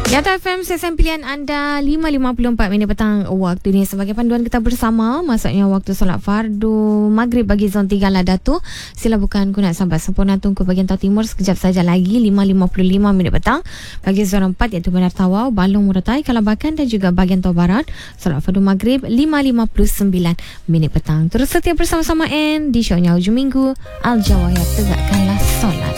Yata FM, sesen pilihan anda 5.54 minit petang waktu ni. Sebagai panduan kita bersama, maksudnya waktu solat fardu maghrib bagi zon 3 Ladatu. Sila bukan ku nak sampai sempurna Tungku bagian Tau Timur sekejap saja lagi 5.55 minit petang bagi zon 4 iaitu Bandar Tawau, Balong, Muratai, Kalabakan dan juga bagian Tau Barat. Solat fardu maghrib 5.59 minit petang. Terus setia bersama-sama di show nya hujung minggu Al Jawahir, tegakkanlah solat.